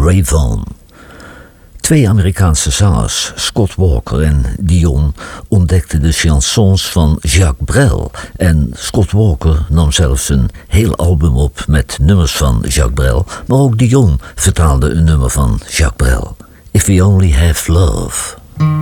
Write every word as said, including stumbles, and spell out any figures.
Ray Vaughan. Twee Amerikaanse zangers, Scott Walker en Dion, ontdekten de chansons van Jacques Brel. En Scott Walker nam zelfs een heel album op met nummers van Jacques Brel. Maar ook Dion vertaalde een nummer van Jacques Brel. If We Only Have Love.